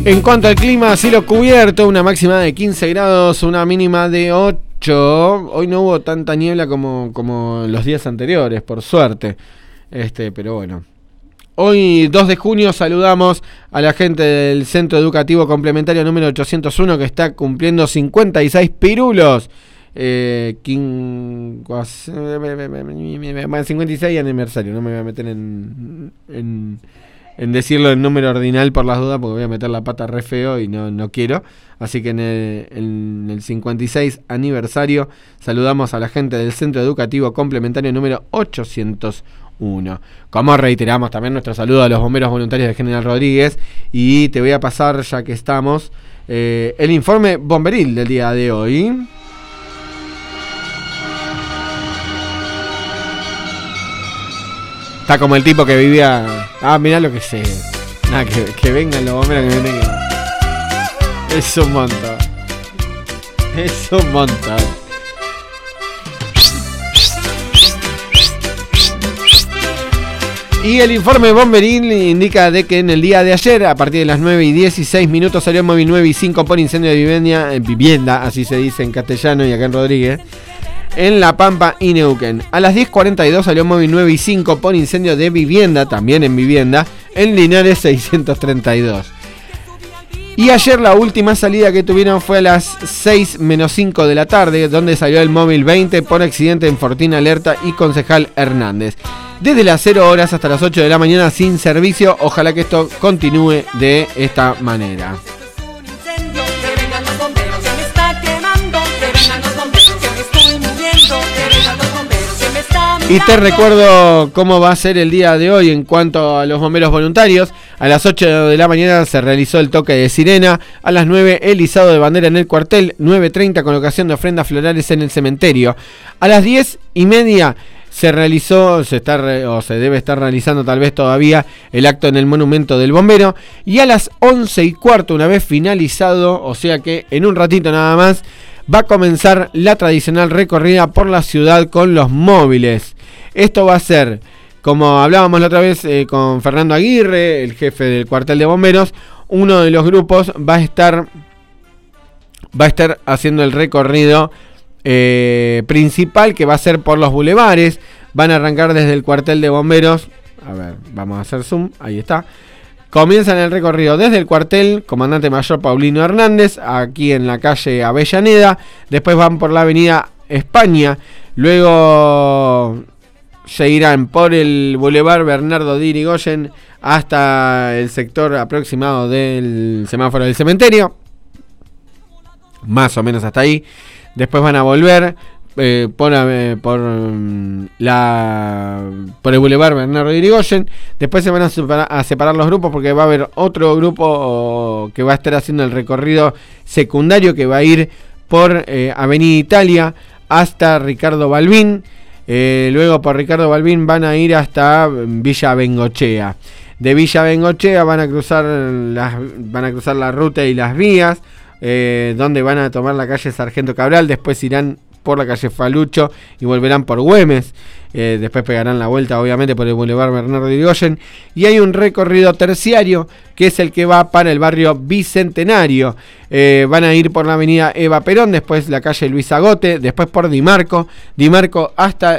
En cuanto al clima, cielo cubierto, una máxima de 15 grados, una mínima de 8. Hoy no hubo tanta niebla como los días anteriores, por suerte. Pero bueno. Hoy, 2 de junio, saludamos a la gente del Centro Educativo Complementario número 801 que está cumpliendo 56 pirulos. 56 aniversario, no me voy a meter en decirlo en número ordinal por las dudas, porque voy a meter la pata re feo y no quiero. Así que en el 56 aniversario saludamos a la gente del Centro Educativo Complementario número 801. Como reiteramos también nuestro saludo a los bomberos voluntarios de General Rodríguez. Y te voy a pasar, ya que estamos, el informe bomberil del día de hoy. Está como el tipo que vivía... mirá lo que sé. Nada, que vengan los bomberos que me tengan. Es un montón. Es un montón. Y el informe bomberil indica de que en el día de ayer, a partir de las 9:16, salió el móvil 9 y 5 por incendio de vivienda, así se dice en castellano y acá en Rodríguez, en La Pampa y Neuquén. A las 10:42 salió móvil 9 y 5 por incendio de vivienda, también en vivienda, en Linares 632. Y ayer la última salida que tuvieron fue a las 6:05 de la tarde, donde salió el móvil 20 por accidente en Fortín Alerta y Concejal Hernández. Desde las 0 horas hasta las 8 de la mañana sin servicio. Ojalá que esto continúe de esta manera. Y te recuerdo cómo va a ser el día de hoy en cuanto a los bomberos voluntarios. A las 8 de la mañana se realizó el toque de sirena. A las 9 el izado de bandera en el cuartel. 9:30 colocación de ofrendas florales en el cementerio. A las 10:30 se realizó, se debe estar realizando tal vez todavía, el acto en el monumento del bombero. Y a las 11:15, una vez finalizado, o sea que en un ratito nada más, va a comenzar la tradicional recorrida por la ciudad con los móviles. Esto va a ser, como hablábamos la otra vez con Fernando Aguirre, el jefe del cuartel de bomberos, uno de los grupos va a estar haciendo el recorrido principal, que va a ser por los bulevares. Van a arrancar desde el cuartel de bomberos. A ver, vamos a hacer zoom, ahí está. Comienzan el recorrido desde el cuartel Comandante Mayor Paulino Hernández, aquí en la calle Avellaneda. Después van por la avenida España. Luego se irán por el Boulevard Bernardo de Irigoyen hasta el sector aproximado del semáforo del cementerio. Más o menos hasta ahí. Después van a volver por el Boulevard Bernardo de Irigoyen. Después se van a separar los grupos, porque va a haber otro grupo que va a estar haciendo el recorrido secundario, que va a ir por Avenida Italia hasta Ricardo Balbín. Luego por Ricardo Balbín van a ir hasta Villa Bengochea. De Villa Bengochea van a cruzar la ruta y las vías, donde van a tomar la calle Sargento Cabral. Después irán por la calle Falucho y volverán por Güemes. Después pegarán la vuelta, obviamente, por el Boulevard Bernardo de Irigoyen. Y hay un recorrido terciario, que es el que va para el barrio Bicentenario. Van a ir por la avenida Eva Perón, después la calle Luis Agote, después por Di Marco hasta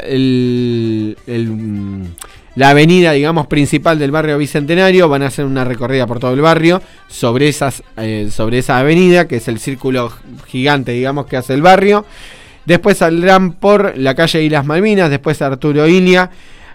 la avenida, digamos, principal del barrio Bicentenario. Van a hacer una recorrida por todo el barrio sobre esa avenida, que es el círculo gigante, digamos, que hace el barrio. Después saldrán por la calle Islas Malvinas, después Arturo Ilia,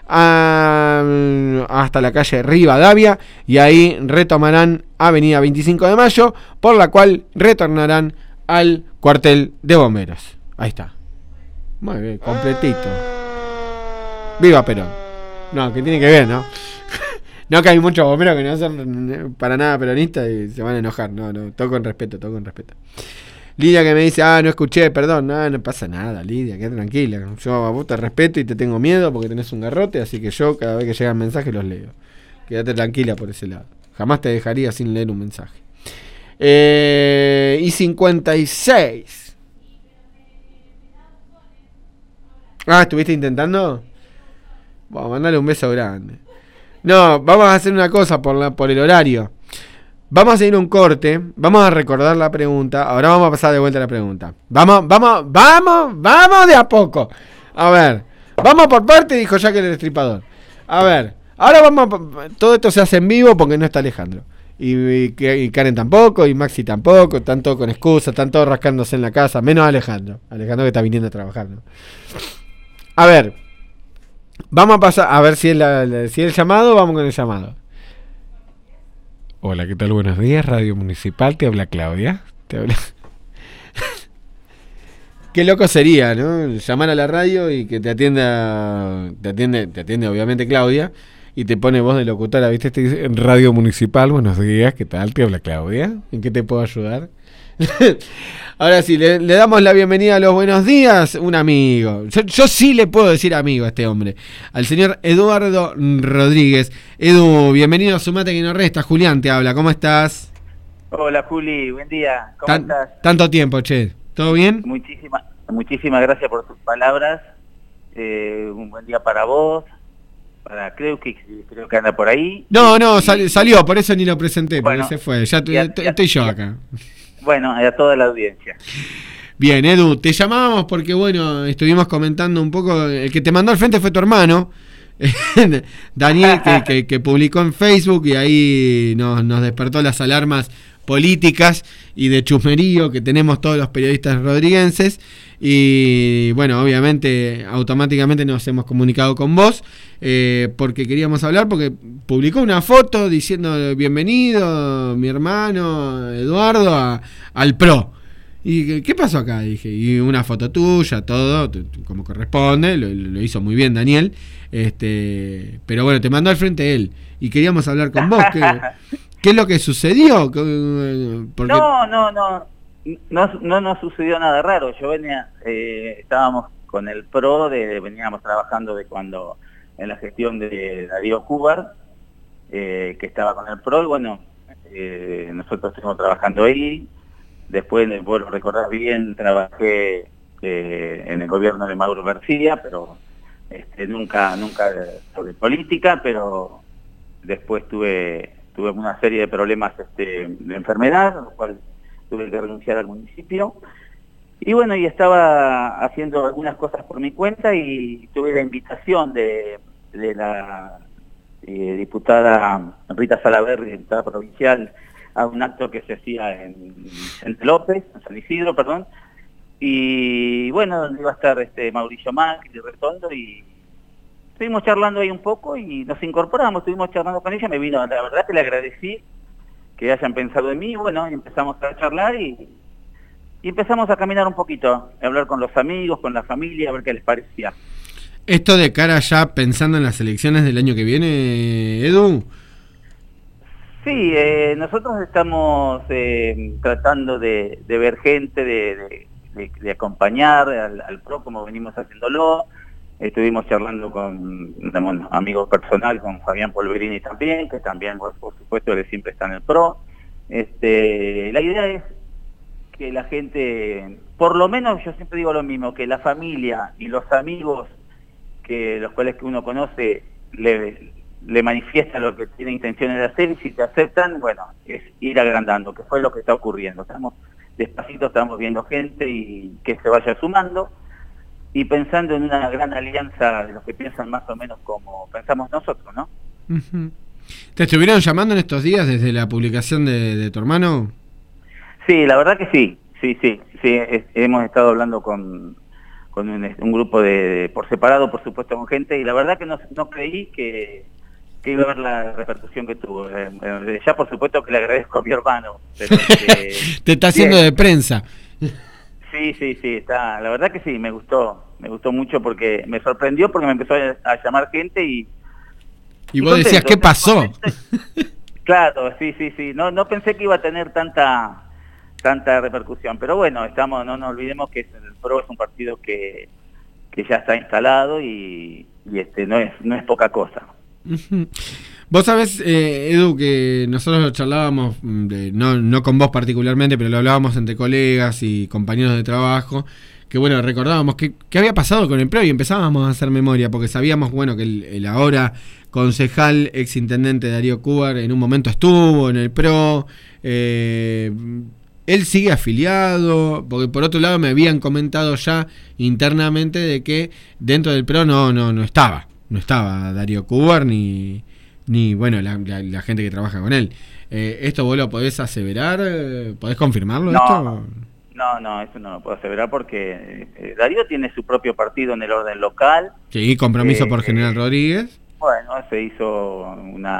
hasta la calle Rivadavia, y ahí retomarán Avenida 25 de Mayo, por la cual retornarán al cuartel de bomberos. Ahí está. Muy bien, completito. ¡Viva Perón! No, que tiene que ver, ¿no? No, que hay muchos bomberos que no son para nada peronistas y se van a enojar. No, todo con respeto. Lidia, que me dice, no escuché, perdón. No pasa nada, Lidia, quédate tranquila. Yo a vos te respeto y te tengo miedo porque tenés un garrote, así que yo cada vez que llegan mensajes los leo. Quédate tranquila por ese lado. Jamás te dejaría sin leer un mensaje. Y 56. ¿Estuviste intentando? Vamos, mandale un beso grande. No, vamos a hacer una cosa por el horario. Vamos a ir a un corte, vamos a recordar la pregunta, ahora vamos a pasar de vuelta a la pregunta. Vamos de a poco. A ver, vamos por parte, dijo Jack el Destripador. A ver, ahora todo esto se hace en vivo porque no está Alejandro. Y Karen tampoco, y Maxi tampoco, están todos con excusas, están todos rascándose en la casa, menos Alejandro que está viniendo a trabajar, ¿no? A ver, vamos a pasar, a ver si es el llamado, vamos con el llamado. Hola, ¿qué tal? Buenos días, Radio Municipal, te habla Claudia. Qué loco sería, ¿no? Llamar a la radio y que te atiende obviamente Claudia, y te pone voz de locutora, ¿viste? Te dice, Radio Municipal, buenos días, ¿qué tal? Te habla Claudia, ¿en qué te puedo ayudar? Ahora sí, le damos la bienvenida a los buenos días, un amigo. Yo sí le puedo decir amigo a este hombre, al señor Eduardo Rodríguez. Edu, bienvenido a Sumate que no resta. Julián te habla, ¿cómo estás? Hola Juli, buen día, ¿cómo estás? Tanto tiempo, che, ¿todo bien? Muchísimas gracias por tus palabras. Un buen día para vos, creo que anda por ahí. No, salió, por eso ni lo presenté, porque se fue, ya estoy yo acá. Bueno, a toda la audiencia. Bien, Edu, te llamábamos porque, bueno, estuvimos comentando un poco, el que te mandó al frente fue tu hermano, Daniel, que publicó en Facebook, y ahí nos despertó las alarmas políticas y de chusmerío que tenemos todos los periodistas rodriguenses, y bueno, obviamente automáticamente nos hemos comunicado con vos porque queríamos hablar, porque publicó una foto diciendo bienvenido mi hermano Eduardo al PRO. ¿Y qué pasó acá? Dije, y una foto tuya, todo como corresponde, lo hizo muy bien Daniel, pero bueno, te mandó al frente él y queríamos hablar con vos. ¿Qué es lo que sucedió? Porque... No sucedió nada raro. Yo estábamos con el PRO, veníamos trabajando de cuando en la gestión de Darío Cúbar, que estaba con el PRO, y bueno, nosotros estuvimos trabajando ahí. Después, vos lo recordás bien, trabajé en el gobierno de Mauro García, pero nunca sobre política, pero después tuve una serie de problemas de enfermedad, lo cual tuve que renunciar al municipio. Y bueno, y estaba haciendo algunas cosas por mi cuenta y tuve la invitación de la diputada Rita Salaverry, diputada provincial, a un acto que se hacía en San Isidro, perdón. Y bueno, donde iba a estar Mauricio Macri, Retondo, y estuvimos charlando ahí un poco y nos incorporamos, estuvimos charlando con ella, la verdad que le agradecí que hayan pensado en mí, bueno, y empezamos a charlar y empezamos a caminar un poquito, a hablar con los amigos, con la familia, a ver qué les parecía. Esto de cara ya pensando en las elecciones del año que viene, Edu. Sí, nosotros estamos tratando de ver gente, de acompañar al PRO como venimos haciéndolo. Estuvimos charlando con un amigo personal, con Fabián Polverini también, que también, por supuesto, él siempre está en el PRO. La idea es que la gente, por lo menos yo siempre digo lo mismo, que la familia y los amigos, los cuales que uno conoce, le manifiesta lo que tiene intenciones de hacer, y si te aceptan, bueno, es ir agrandando, que fue lo que está ocurriendo. Despacito estamos viendo gente y que se vaya sumando, y pensando en una gran alianza de los que piensan más o menos como pensamos nosotros, ¿no? Uh-huh. ¿Te estuvieron llamando en estos días desde la publicación de tu hermano? Sí, la verdad que sí. Hemos estado hablando con un grupo por separado, por supuesto, con gente, y la verdad que no creí que iba a haber la repercusión que tuvo. Ya, por supuesto, que le agradezco a mi hermano. Pero te está haciendo de prensa. Sí, la verdad que sí, me gustó mucho, porque me sorprendió, porque me empezó a llamar gente y vos contento, decías, ¿qué pasó? Claro, sí, no pensé que iba a tener tanta repercusión, pero bueno, no nos olvidemos que el PRO es un partido que ya está instalado y no es poca cosa. Uh-huh. Vos sabés, Edu, que nosotros lo charlábamos, no con vos particularmente, pero lo hablábamos entre colegas y compañeros de trabajo, que bueno, recordábamos qué había pasado con el PRO y empezábamos a hacer memoria, porque sabíamos, bueno, que el ahora concejal, ex intendente Darío Cúbar, en un momento estuvo en el PRO. Él sigue afiliado, porque por otro lado me habían comentado ya internamente de que dentro del PRO no estaba Darío Cúbar ni bueno la gente que trabaja con él. ¿Esto vos lo podés aseverar? ¿Podés confirmarlo esto? No, eso no lo puedo aseverar porque Darío tiene su propio partido en el orden local. Sí, Compromiso por General Rodríguez. Bueno, se hizo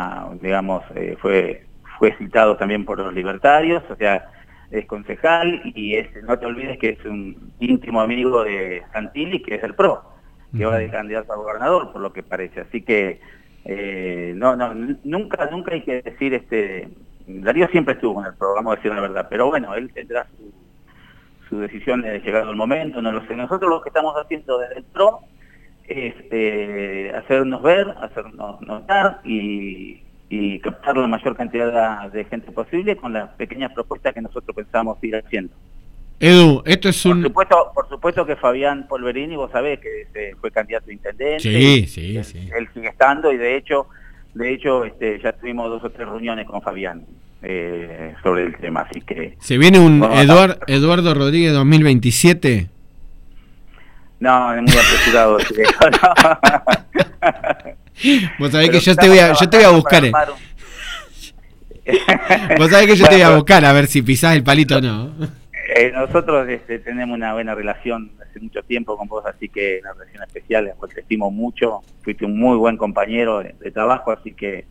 fue citado también por los libertarios, o sea, es concejal y no te olvides que es un íntimo amigo de Santilli, que es el PRO, que va de candidato a gobernador, por lo que parece. Así que nunca hay que decir, Darío siempre estuvo con el PRO, vamos a decir la verdad, pero bueno, él tendrá su decisión de llegado el momento, no lo sé. Nosotros lo que estamos haciendo desde el PRO es hacernos ver, hacernos notar y captar la mayor cantidad de gente posible con las pequeñas propuestas que nosotros pensamos ir haciendo. Edu, esto es Por supuesto que Fabián Polverini, vos sabés que fue candidato a intendente. Sí. Él sigue estando y de hecho ya tuvimos 2 o 3 reuniones con Fabián sobre el tema, así que... ¿Se viene un Eduardo Rodríguez 2027? No, es muy apresurado. Vos sabés que yo te voy a buscar. Vos sabés que yo te voy a buscar a ver si pisás el palito o no. Nosotros tenemos una buena relación hace mucho tiempo con vos, así que una relación especial, la cual te estimo mucho. Fuiste un muy buen compañero de trabajo, así que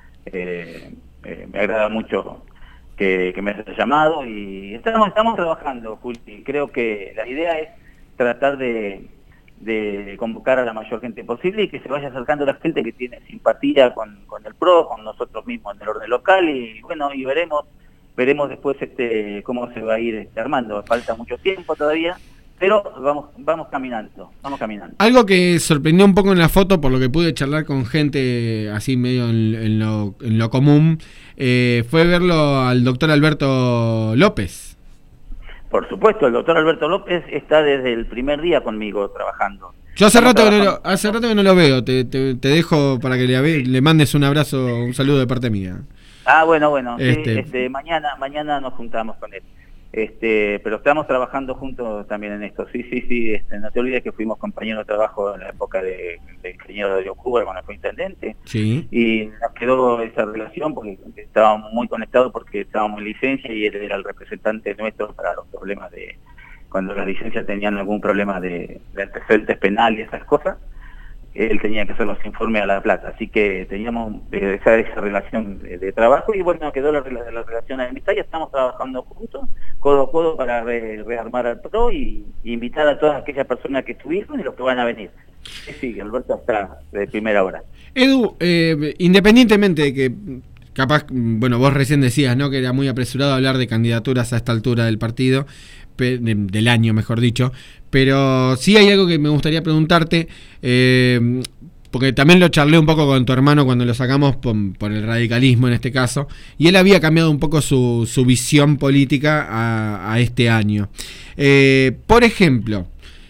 me agrada mucho que me hayas llamado y estamos trabajando, Juli. Creo que la idea es tratar de convocar a la mayor gente posible y que se vaya acercando la gente que tiene simpatía con el PRO, con nosotros mismos en el orden local y bueno, y veremos después cómo se va a ir armando. Falta mucho tiempo todavía, pero vamos caminando. Algo que sorprendió un poco en la foto, por lo que pude charlar con gente así medio en lo común, fue verlo al doctor Alberto López. Por supuesto, el doctor Alberto López está desde el primer día conmigo trabajando. Yo hace rato que no lo veo, te dejo para que le mandes un abrazo, un saludo de parte mía. Bueno, sí, mañana nos juntamos con él. Pero estamos trabajando juntos también en esto. Sí, no te olvides que fuimos compañeros de trabajo en la época de ingeniero Darío Cúbar cuando fue intendente. Sí. Y nos quedó esa relación porque estábamos muy conectados porque estábamos en licencia y él era el representante nuestro para los problemas cuando las licencias tenían algún problema de antecedentes penal y esas cosas. Él tenía que hacer los informes a La Plata, así que teníamos esa relación de trabajo y bueno, quedó la relación de amistad y estamos trabajando juntos, codo a codo para rearmar al PRO y invitar a todas aquellas personas que estuvieron y los que van a venir. Sí, Alberto está de primera hora. Edu, independientemente de que capaz, bueno, vos recién decías, ¿no?, que era muy apresurado hablar de candidaturas a esta altura del partido, del año mejor dicho, pero sí hay algo que me gustaría preguntarte, porque también lo charlé un poco con tu hermano cuando lo sacamos por el radicalismo en este caso, y él había cambiado un poco su visión política a este año. Por ejemplo,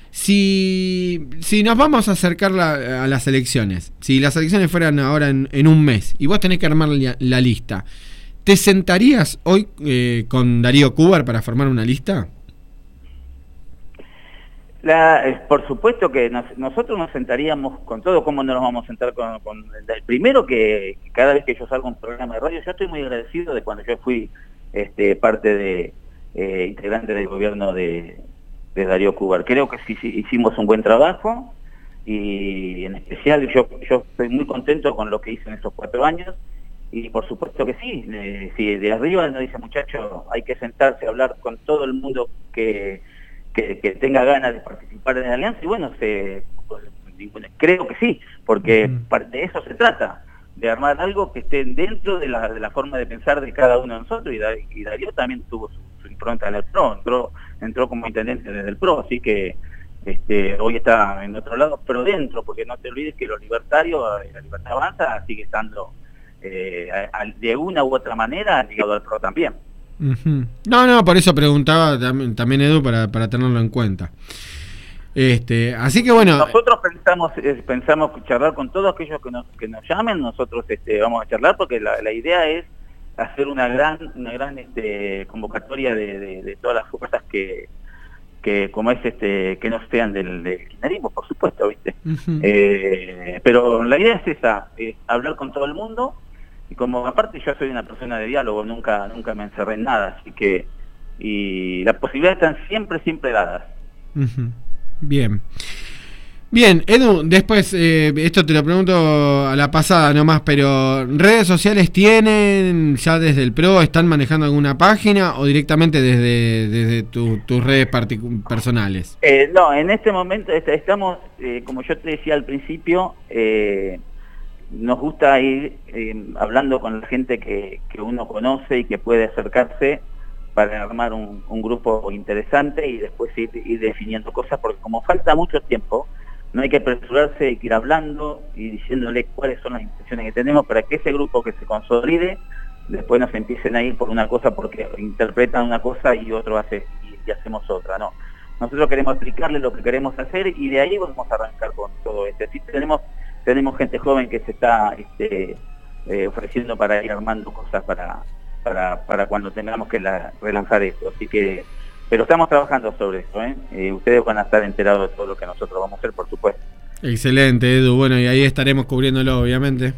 si nos vamos a acercar a las elecciones, si las elecciones fueran ahora en un mes y vos tenés que armar la lista, ¿te sentarías hoy con Darío Cúbar para formar una lista? Por supuesto que nosotros nos sentaríamos con todo. ¿Cómo no nos vamos a sentar con el primero? Que cada vez que yo salgo a un programa de radio, yo estoy muy agradecido de cuando yo fui parte de integrante del gobierno de Darío Cúbar. Creo que sí hicimos un buen trabajo y en especial yo estoy muy contento con lo que hice en esos 4 años y por supuesto que sí, si de arriba nos dice, muchachos, hay que sentarse a hablar con todo el mundo que tenga ganas de participar en la alianza y bueno, creo que sí, porque de eso se trata, de armar algo que esté dentro de la forma de pensar de cada uno de nosotros y Darío también tuvo su impronta en el PRO, entró como intendente desde el PRO, así que hoy está en otro lado, pero dentro, porque no te olvides que los libertarios, la Libertad Avanza sigue estando de una u otra manera ligado al PRO también. No, por eso preguntaba también Edu, para tenerlo en cuenta. Así que bueno. Nosotros pensamos charlar con todos aquellos que nos llamen, nosotros vamos a charlar porque la idea es hacer una gran convocatoria de todas las fuerzas que como es que no sean del kirchnerismo, por supuesto, ¿viste? Uh-huh. Pero la idea es esa, hablar con todo el mundo, y como aparte yo soy una persona de diálogo, nunca me encerré en nada, así que y las posibilidades están siempre dadas. Uh-huh. Bien, Edu, después, esto te lo pregunto a la pasada nomás, pero ¿redes sociales tienen ya desde el PRO? ¿Están manejando alguna página o directamente desde tus redes personales? No, en este momento estamos, como yo te decía al principio, nos gusta ir hablando con la gente que uno conoce y que puede acercarse para armar un grupo interesante y después ir definiendo cosas, porque como falta mucho tiempo, no hay que apresurarse, hay que ir hablando y diciéndole cuáles son las intenciones que tenemos para que ese grupo que se consolide, después nos empiecen a ir por una cosa porque interpretan una cosa y otro hace y hacemos otra. No, nosotros queremos explicarles lo que queremos hacer y de ahí vamos a arrancar con todo esto. Así tenemos gente joven que se está ofreciendo para ir armando cosas para cuando tengamos que relanzar esto. Así que, pero estamos trabajando sobre esto, ustedes van a estar enterados de todo lo que nosotros vamos a hacer, por supuesto. Excelente, Edu. Bueno, y ahí estaremos cubriéndolo, obviamente.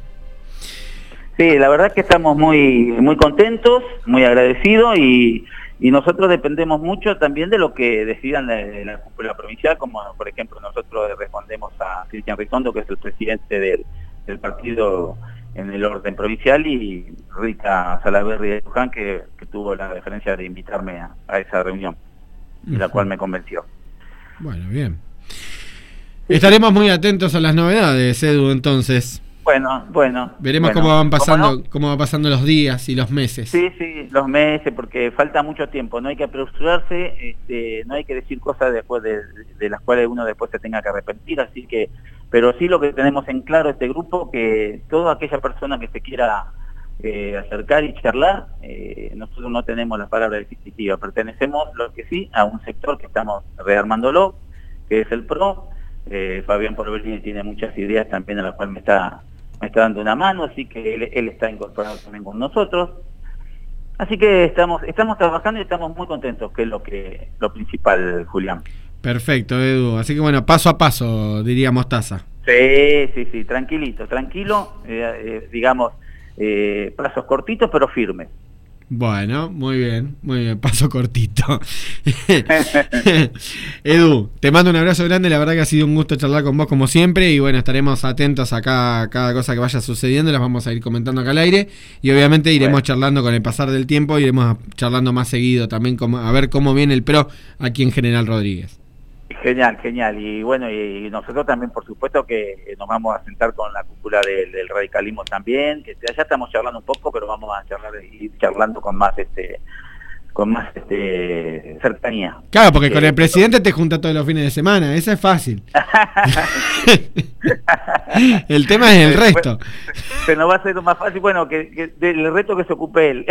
Sí, la verdad que estamos muy contentos, muy agradecidos y nosotros dependemos mucho también de lo que decidan la cúpula provincial, como por ejemplo nosotros respondemos a Cristian Ritondo, que es el presidente del partido en el orden provincial, y Rita Salaverry de Luján, que tuvo la deferencia de invitarme a esa reunión, y la cual me convenció. Bueno, bien. Estaremos muy atentos a las novedades, Edu, entonces. Bueno. Veremos cómo van pasando, cómo van pasando los días y los meses. Sí, los meses, porque falta mucho tiempo, no hay que apresurarse, no hay que decir cosas después de las cuales uno después se tenga que arrepentir, así que, pero sí lo que tenemos en claro este grupo, que toda aquella persona que se quiera acercar y charlar, nosotros no tenemos la palabra definitiva, pertenecemos, lo que sí, a un sector que estamos rearmándolo, que es el PRO. Fabián Porvelini tiene muchas ideas también a las cuales me está dando una mano, así que él está incorporado también con nosotros. Así que estamos trabajando y estamos muy contentos, que es lo principal, Julián. Perfecto, Edu. Así que bueno, paso a paso, diría Mostaza. Sí, tranquilo, digamos, pasos cortitos pero firmes. Bueno, muy bien, paso cortito. Edu, te mando un abrazo grande, la verdad que ha sido un gusto charlar con vos como siempre, y bueno, estaremos atentos a cada cosa que vaya sucediendo, las vamos a ir comentando acá al aire, y obviamente iremos charlando con el pasar del tiempo, iremos charlando más seguido también, a ver cómo viene el PRO aquí en General Rodríguez. Genial, y bueno, y nosotros también por supuesto que nos vamos a sentar con la cúpula del radicalismo también, que ya estamos charlando un poco, pero vamos a ir charlando con más cercanía. Claro, porque con el presidente te junta todos los fines de semana, eso es fácil. El tema es el resto. Se nos va a hacer más fácil, bueno, que del resto que se ocupe él.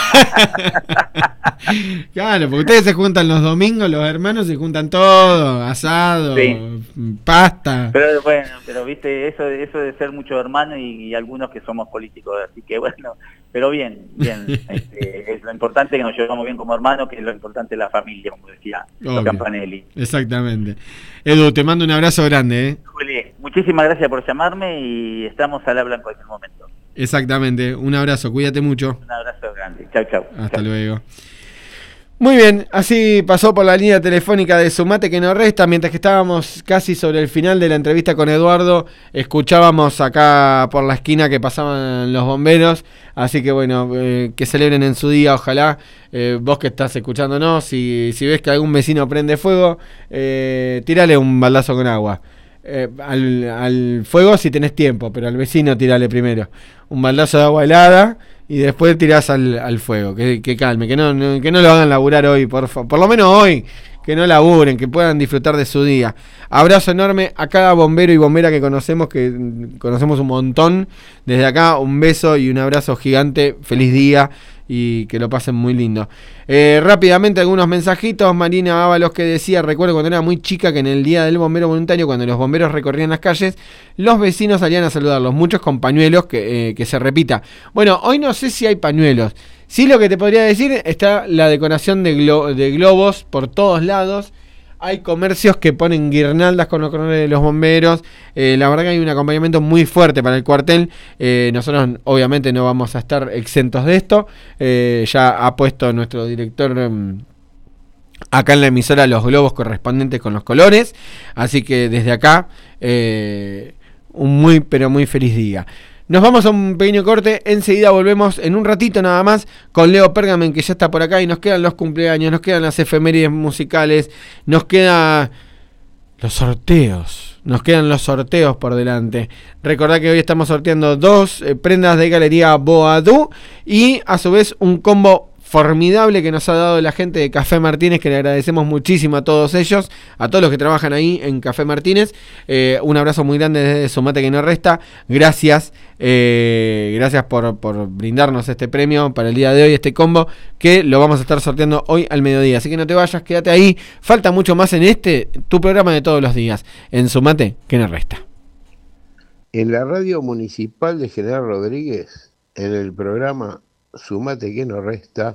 Claro, porque ustedes se juntan los domingos, los hermanos se juntan todo, asado, sí, pasta. Pero viste, eso de ser muchos hermanos y algunos que somos políticos, así que bueno, pero bien. Es lo importante que nos llevamos bien como hermanos, que es lo importante de la familia, como decía Campanelli. Exactamente. Edu, te mando un abrazo grande. Juli, muchísimas gracias por llamarme y estamos al habla en cualquier momento. Exactamente, un abrazo, cuídate mucho. Un abrazo grande, chau. Hasta luego. Muy bien, así pasó por la línea telefónica de Sumate que no resta, mientras que estábamos casi sobre el final de la entrevista con Eduardo, escuchábamos acá por la esquina que pasaban los bomberos, así que bueno, que celebren en su día, ojalá. Vos que estás escuchándonos, si ves que algún vecino prende fuego, tírale un baldazo con agua. Al fuego si tenés tiempo, pero al vecino tírale primero un baldazo de agua helada y después tirás al fuego, que calme, que no lo hagan laburar hoy, por lo menos hoy, que no laburen, que puedan disfrutar de su día. Abrazo enorme a cada bombero y bombera que conocemos un montón. Desde acá un beso y un abrazo gigante, feliz día y que lo pasen muy lindo. Rápidamente algunos mensajitos. Marina Ábalos que decía: recuerdo cuando era muy chica que en el día del bombero voluntario, cuando los bomberos recorrían las calles, los vecinos salían a saludarlos, muchos con pañuelos, que se repita. Bueno, hoy no sé si hay pañuelos. Sí, lo que te podría decir, está la decoración de globos por todos lados. Hay comercios que ponen guirnaldas con los colores de los bomberos. La verdad que hay un acompañamiento muy fuerte para el cuartel. Nosotros obviamente no vamos a estar exentos de esto. Ya ha puesto nuestro director acá en la emisora los globos correspondientes con los colores. Así que desde acá, un muy pero muy feliz día. Nos vamos a un pequeño corte, enseguida volvemos en un ratito nada más con Leo Pergamen, que ya está por acá, y nos quedan los cumpleaños, nos quedan las efemérides musicales, nos quedan los sorteos por delante. Recordad que hoy estamos sorteando 2 prendas de Galería Boadú y a su vez un combo formidable que nos ha dado la gente de Café Martínez, que le agradecemos muchísimo a todos ellos, a todos los que trabajan ahí en Café Martínez. Un abrazo muy grande desde Su Mate Que No Resta. Gracias, gracias por brindarnos este premio para el día de hoy, este combo que lo vamos a estar sorteando hoy al mediodía. Así que no te vayas, quédate ahí. Falta mucho más en tu programa de todos los días, en Su Mate Que No Resta. En la radio municipal de General Rodríguez, en el programa Su Mate Que No Resta,